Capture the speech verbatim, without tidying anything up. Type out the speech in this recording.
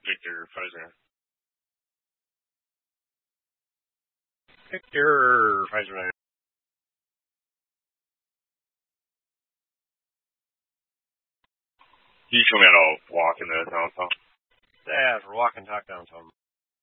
Victor Pfizer. Victor Pfizer. Can you show me how to walk in the downtown? Yeah, for walk and talk downtown.